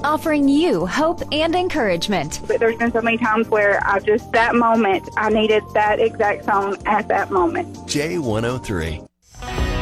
offering you hope and encouragement. But there's been so many times where that moment, I needed that exact song at that moment. J103.